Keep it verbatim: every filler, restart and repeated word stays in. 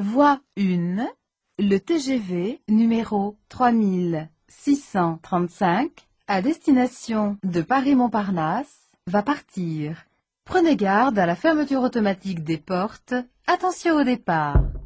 Voie un. Le T G V numéro trois mille six cent trente-cinq à destination de Paris-Montparnasse va partir. Prenez garde à la fermeture automatique des portes. Attention au départ.